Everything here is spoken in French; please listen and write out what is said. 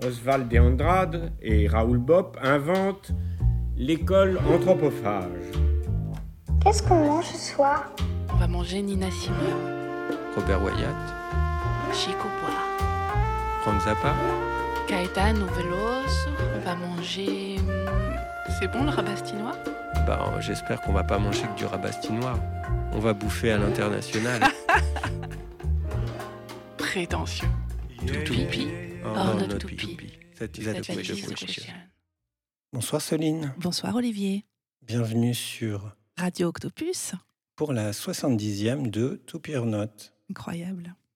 Oswald de Andrade et Raoul Bopp inventent l'école anthropophage. Qu'est-ce qu'on mange ce soir? On va manger Nina Simone, Robert Wyatt, Chico Bois, Frank Zappa. Caetano Veloso. On va manger... C'est bon le rabastinois? J'espère qu'on va pas manger que du rabastinois. On va bouffer à l'international. Prétentieux. Toupie. Oh, not toupie. toupie. That is That the is question. the question. Bonsoir Soline, Bonsoir Olivier. bienvenue sur Radio Octopus. pour la 70e de To Be or Not. Incroyable.